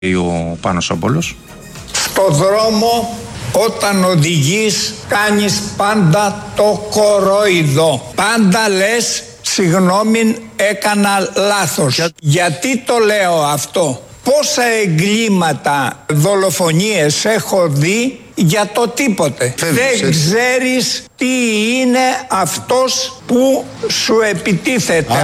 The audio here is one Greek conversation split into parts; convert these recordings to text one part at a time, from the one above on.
ο Πάνος Όμπολος. Στο δρόμο όταν οδηγείς κάνεις πάντα το κορόιδο. Πάντα λες συγγνώμη, έκανα λάθος. Γιατί το λέω αυτό? Πόσα εγκλήματα, δολοφονίες έχω δει για το τίποτε. Δεν ξέρεις τι είναι αυτός που σου επιτίθεται.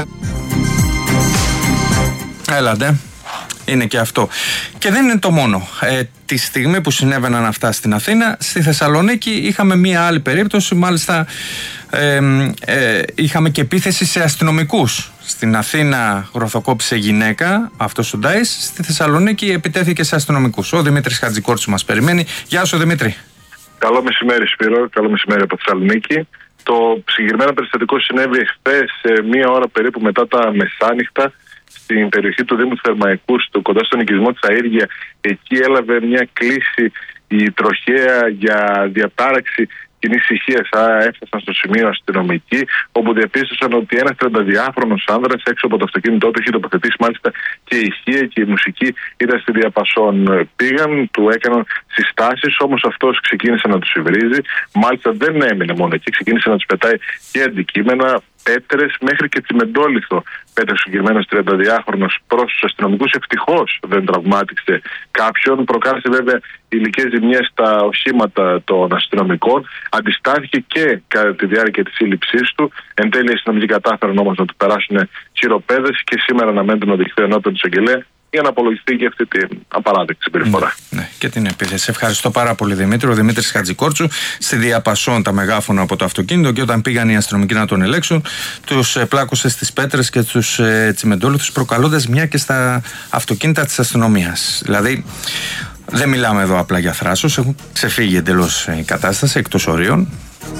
Έλατε. Είναι και αυτό. Και δεν είναι το μόνο. Τη στιγμή που συνέβαιναν αυτά στην Αθήνα, στη Θεσσαλονίκη είχαμε μία άλλη περίπτωση. Μάλιστα είχαμε και επίθεση σε αστυνομικούς. Στην Αθήνα γροθοκόπησε γυναίκα, αυτός ο Ντάις. Στη Θεσσαλονίκη επιτέθηκε σε αστυνομικούς. Ο Δημήτρης Χατζικόρτσου μας περιμένει. Γεια σου, Δημήτρη. Καλό μεσημέρι, Σπύρο. Καλό μεσημέρι από Θεσσαλονίκη. Το συγκεκριμένο περιστατικό συνέβη χθες, μία ώρα περίπου μετά τα μεσάνυχτα, στην περιοχή του Δήμου του Θερμαϊκού, κοντά στον οικισμό της Αΐργεια. Εκεί έλαβε μια κλήση η τροχέα για διατάραξη κοινής ησυχίας. Έφτασαν στο σημείο αστυνομικοί, όπου διαπίστωσαν ότι ένας 32χρονος άνδρας έξω από το αυτοκίνητό του είχε τοποθετήσει μάλιστα και ηχεία και η μουσική ήταν στη διαπασόν. Πήγαν, του έκαναν συστάσεις, όμως αυτός ξεκίνησε να τους υβρίζει. Μάλιστα δεν έμεινε μόνο εκεί, ξεκίνησε να τους πετάει και αντικείμενα, πέτρες, μέχρι και τσιμεντόλιθο πέτρες συγκεκριμένος 32χρονος προς τους αστυνομικούς. Ευτυχώς δεν τραυμάτισε κάποιον. Προκάλεσε βέβαια υλικές ζημιές στα οχήματα των αστυνομικών. Αντιστάθηκε και κατά τη διάρκεια της σύλληψής του. Εν τέλει οι αστυνομικοί κατάφεραν όμως να του περάσουν χειροπέδες και σήμερα αναμένεται να οδηγηθεί ενώπιον του εισαγγελέα για να απολογιστεί και αυτή την απαράδεκτη συμπεριφορά. Ναι, και την επίθεση. Ευχαριστώ πάρα πολύ, Δημήτρη. Ο Δημήτρης Χατζικόρτσου, στη διαπασόν τα μεγάφωνα από το αυτοκίνητο, και όταν πήγαν οι αστυνομικοί να τον ελέγξουν, τους πλάκωσε στις πέτρες και τους τσιμεντόλιθους, προκαλώντας ζημιά και στα αυτοκίνητα της αστυνομίας. Δηλαδή, δεν μιλάμε εδώ απλά για θράσος, έχουν ξεφύγει εντελώς η κατάσταση, εκτός ορίων.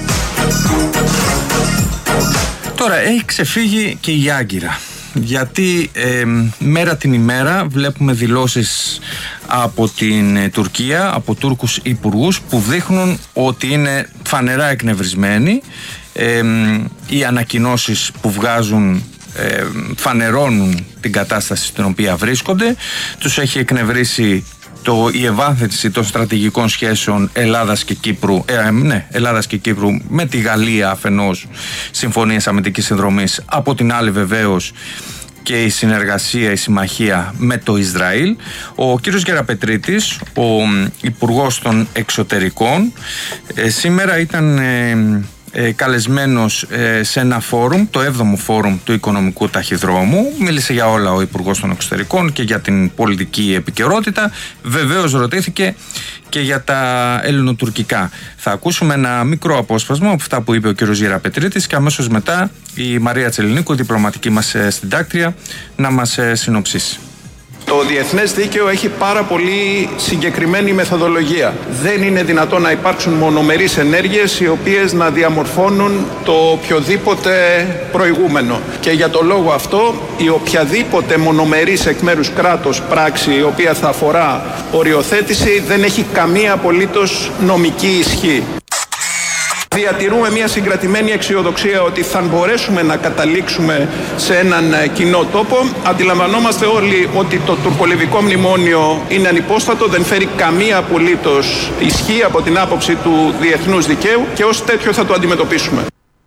Τώρα έχει ξεφύγει και η Άγκυρα. Γιατί μέρα την ημέρα βλέπουμε δηλώσεις από την Τουρκία, από Τούρκους υπουργούς, που δείχνουν ότι είναι φανερά εκνευρισμένοι. Οι ανακοινώσεις που βγάζουν φανερώνουν την κατάσταση στην οποία βρίσκονται. Τους έχει εκνευρίσει η ευάθυνση των στρατηγικών σχέσεων Ελλάδας και Κύπρου, Ελλάδας και Κύπρου με τη Γαλλία αφενός, συμφωνίες αμυντικής συνδρομής, από την άλλη βεβαίως και η συνεργασία, η συμμαχία με το Ισραήλ. Ο κύριος Γεραπετρίτης, ο Υπουργός των Εξωτερικών, σήμερα ήταν καλεσμένος σε ένα φόρουμ, το 7ο φόρουμ του Οικονομικού Ταχυδρόμου. Μίλησε για όλα ο Υπουργός των Εξωτερικών και για την πολιτική επικαιρότητα. Βεβαίως ρωτήθηκε και για τα ελληνοτουρκικά. Θα ακούσουμε ένα μικρό απόσπασμα από αυτά που είπε ο κύριος Γεραπετρίτης και αμέσως μετά η Μαρία Τσελινίκου, η διπλωματική μας συντάκτρια, να μας συνοψίσει. Το διεθνές δίκαιο έχει πάρα πολύ συγκεκριμένη μεθοδολογία. Δεν είναι δυνατόν να υπάρξουν μονομερείς ενέργειες οι οποίες να διαμορφώνουν το οποιοδήποτε προηγούμενο. Και για το λόγο αυτό, η οποιαδήποτε μονομερής εκ μέρους κράτος πράξη η οποία θα αφορά οριοθέτηση δεν έχει καμία απολύτως νομική ισχύ. Διατηρούμε μια συγκρατημένη αισιοδοξία ότι θα μπορέσουμε να καταλήξουμε σε έναν κοινό τόπο. Αντιλαμβανόμαστε όλοι ότι το τουρκολιβικό μνημόνιο είναι ανυπόστατο, δεν φέρει καμία απολύτως ισχύ από την άποψη του διεθνούς δικαίου και ως τέτοιο θα το αντιμετωπίσουμε.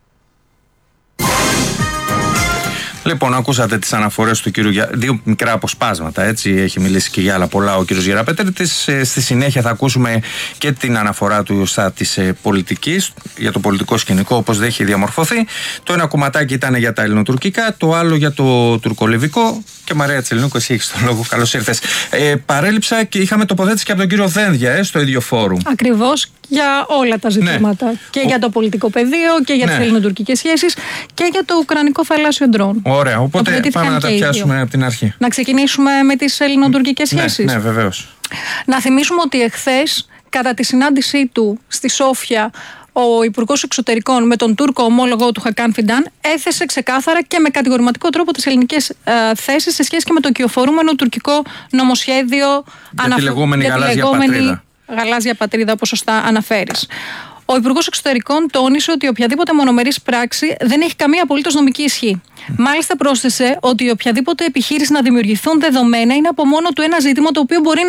Λοιπόν, ακούσατε τις αναφορές του κύριου δύο μικρά αποσπάσματα, έτσι, έχει μιλήσει και για άλλα πολλά ο κύριος Γεραπετρίτης. Στη συνέχεια θα ακούσουμε και την αναφορά του στα της πολιτικής, για το πολιτικό σκηνικό, όπως δεν έχει διαμορφωθεί. Το ένα κομματάκι ήταν για τα ελληνοτουρκικά, το άλλο για το τουρκολιβικό. Και Μαρία Τσελινίκου, εσύ έχεις τον λόγο. Καλώς ήρθες. Παρέλειψα και είχαμε τοποθέτηση και από τον κύριο Δένδια στο ίδιο φόρουμ. Ακριβώς, για όλα τα ζητήματα. Ναι. Και για το πολιτικό πεδίο και για τις ελληνοτουρκικές σχέσεις και για το ουκρανικό θαλάσσιο ντρόν. Ωραία, οπότε πάμε να τα πιάσουμε από την αρχή. Να ξεκινήσουμε με τις ελληνοτουρκικές σχέσεις. Ναι, βεβαίως. Να θυμίσουμε ότι εχθές, κατά τη συνάντησή του στη Σόφια, ο Υπουργός Εξωτερικών με τον Τούρκο ομόλογο του Χακάν Φιντάν έθεσε ξεκάθαρα και με κατηγορηματικό τρόπο τις ελληνικές θέσεις σε σχέση και με το κυοφορούμενο τουρκικό νομοσχέδιο για τη λεγόμενη γαλάζια πατρίδα. Γαλάζια πατρίδα, όπως σωστά αναφέρεις. Ο Υπουργός Εξωτερικών τόνισε ότι οποιαδήποτε μονομερής πράξη δεν έχει καμία απολύτως νομική ισχύ. Μάλιστα πρόσθεσε ότι οποιαδήποτε επιχείρηση να δημιουργηθούν δεδομένα είναι από μόνο του ένα ζήτημα το οποίο μπορεί